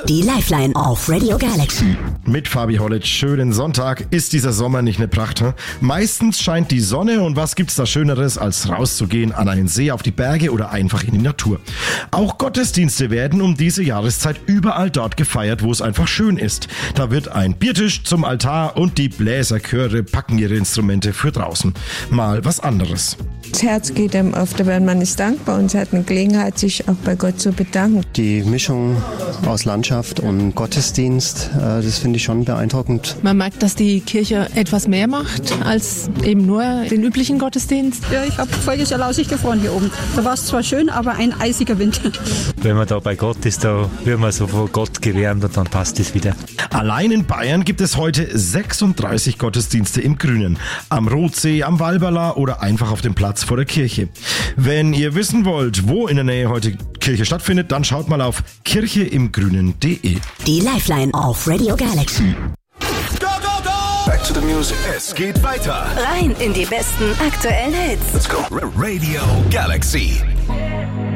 Die Lifeline auf Radio Galaxy. Mit Fabi Hollitsch. Schönen Sonntag. Ist dieser Sommer nicht eine Pracht? Meistens scheint die Sonne und was gibt's da Schöneres, als rauszugehen an einen See, auf die Berge oder einfach in die Natur. Auch Gottesdienste werden um diese Jahreszeit überall dort gefeiert, wo es einfach schön ist. Da wird ein Biertisch zum Altar und die Bläserchöre packen ihre Instrumente für draußen. Mal was anderes. Das Herz geht einem öfter, wenn man ist dankbar und hat eine Gelegenheit, sich auch bei Gott zu bedanken. Die Mischung aus Landschaft und Gottesdienst, das finde ich schon beeindruckend. Man merkt, dass die Kirche etwas mehr macht als eben nur den üblichen Gottesdienst. Ja, ich habe voriges Jahr lausig gefroren hier oben. Da war es zwar schön, aber ein eisiger Wind. Wenn man da bei Gott ist, da wird man so vor Gott gewärmt und dann passt es wieder. Allein in Bayern gibt es heute 36 Gottesdienste im Grünen. Am Rotsee, am Walberla oder einfach auf dem Platz vor der Kirche. Wenn ihr wissen wollt, wo in der Nähe heute Kirche stattfindet, dann schaut mal auf kircheimgrünen.de. Die Lifeline auf Radio Galaxy. Go, go, go! Back to the music. Es geht weiter. Rein in die besten aktuellen Hits. Let's go. Radio Galaxy.